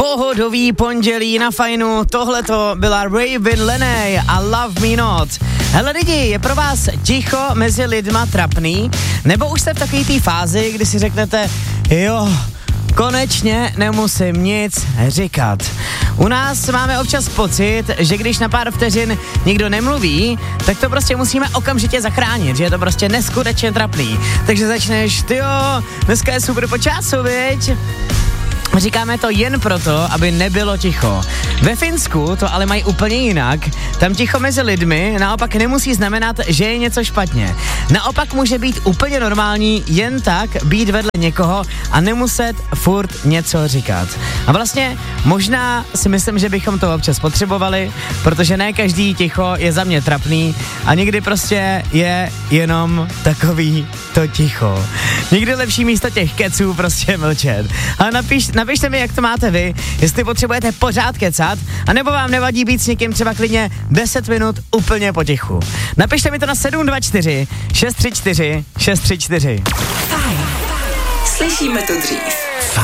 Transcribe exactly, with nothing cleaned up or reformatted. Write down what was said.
Pohodový pondělí na fajnu, tohleto byla Raven Lenny a Love Me Not. Hele lidi, je pro vás ticho mezi lidma trapný? Nebo už jste v takové té fázi, kdy si řeknete, jo, konečně nemusím nic říkat. U nás máme občas pocit, že když na pár vteřin nikdo nemluví, tak to prostě musíme okamžitě zachránit, že je to prostě neskutečně trapný. Takže začneš, tyjo, dneska je super po času, viď? Říkáme to jen proto, aby nebylo ticho. Ve Finsku to ale mají úplně jinak. Tam ticho mezi lidmi naopak nemusí znamenat, že je něco špatně. Naopak může být úplně normální jen tak být vedle někoho a nemuset furt něco říkat. A vlastně možná si myslím, že bychom to občas potřebovali, protože ne každý ticho je za mě trapný a někdy prostě je jenom takový to ticho. Někdy lepší místo těch keců prostě mlčet. Ale napiš, napište mi, jak to máte vy, jestli potřebujete pořád kecat, anebo vám nevadí být s někým třeba klidně deset minut úplně potichu. Napište mi to na sedm dva čtyři šest tři čtyři šest tři čtyři. Slyšíme to dřív.